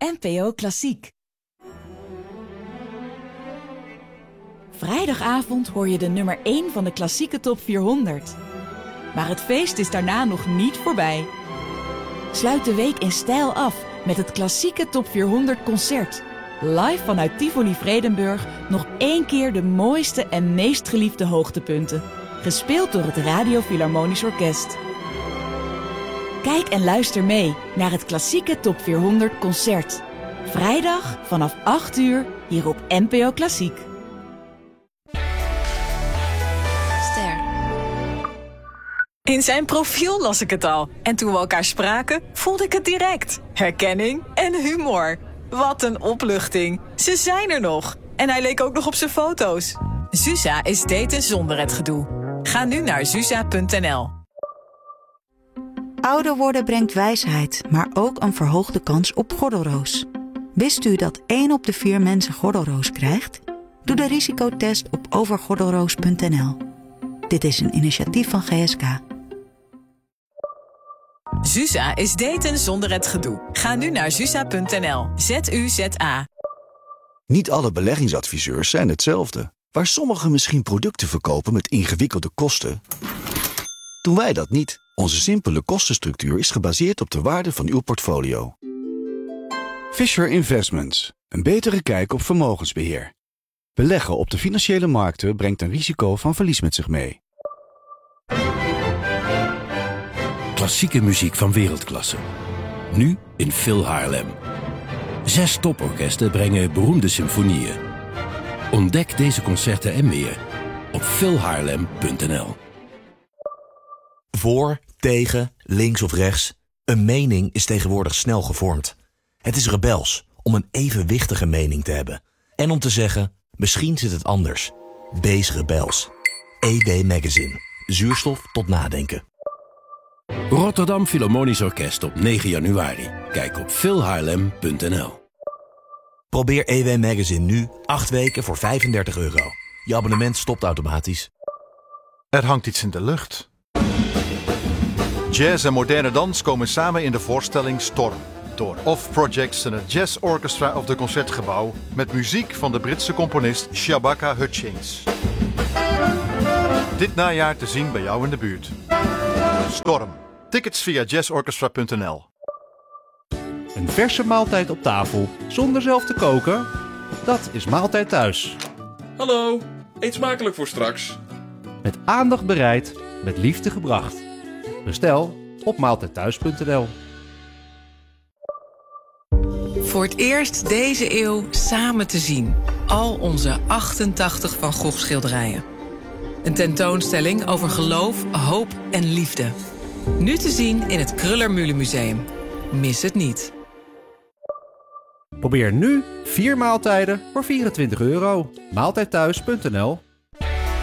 NPO Klassiek. Vrijdagavond hoor je de nummer 1 van de klassieke top 400. Maar het feest is daarna nog niet voorbij. Sluit de week in stijl af met het klassieke top 400 concert. Live vanuit Tivoli Vredenburg nog 1 keer de mooiste en meest geliefde hoogtepunten. Gespeeld door het Radio Philharmonisch Orkest. Kijk en luister mee naar het klassieke top 400 concert. Vrijdag vanaf 8 uur hier op NPO Klassiek. In zijn profiel las ik het al. En toen we elkaar spraken, voelde ik het direct. Herkenning en humor. Wat een opluchting. Ze zijn er nog. En hij leek ook nog op zijn foto's. Zusa is daten zonder het gedoe. Ga nu naar zusa.nl. Ouder worden brengt wijsheid, maar ook een verhoogde kans op gordelroos. Wist u dat 1 op de 4 mensen gordelroos krijgt? Doe de risicotest op overgordelroos.nl. Dit is een initiatief van GSK. Zusa is daten zonder het gedoe. Ga nu naar zusa.nl. ZUZA. Niet alle beleggingsadviseurs zijn hetzelfde. Waar sommigen misschien producten verkopen met ingewikkelde kosten, doen wij dat niet. Onze simpele kostenstructuur is gebaseerd op de waarde van uw portfolio. Fisher Investments. Een betere kijk op vermogensbeheer. Beleggen op de financiële markten brengt een risico van verlies met zich mee. Klassieke muziek van wereldklasse. Nu in Phil Haarlem. 6 toporkesten brengen beroemde symfonieën. Ontdek deze concerten en meer op philhaarlem.nl. Voor, tegen, links of rechts. Een mening is tegenwoordig snel gevormd. Het is rebels om een evenwichtige mening te hebben. En om te zeggen, misschien zit het anders. Wees rebels. EW Magazine. Zuurstof tot nadenken. Rotterdam Philharmonisch Orkest op 9 januari. Kijk op philhaarlem.nl. Probeer EW Magazine nu 8 weken voor €35. Je abonnement stopt automatisch. Er hangt iets in de lucht. Jazz en moderne dans komen samen in de voorstelling Storm. Door Off Projects en het Jazz Orchestra of de Concertgebouw met muziek van de Britse componist Shabaka Hutchings. Dit najaar te zien bij jou in de buurt. Storm. Tickets via jazzorchestra.nl. Een verse maaltijd op tafel zonder zelf te koken? Dat is Maaltijd Thuis. Hallo, eet smakelijk voor straks. Met aandacht bereid, met liefde gebracht. Bestel op maaltijdthuis.nl. Voor het eerst deze eeuw samen te zien. Al onze 88 Van Gogh schilderijen. Een tentoonstelling over geloof, hoop en liefde. Nu te zien in het Kröller-Mühle Museum. Mis het niet. Probeer nu 4 maaltijden voor €24. Maaltijdthuis.nl.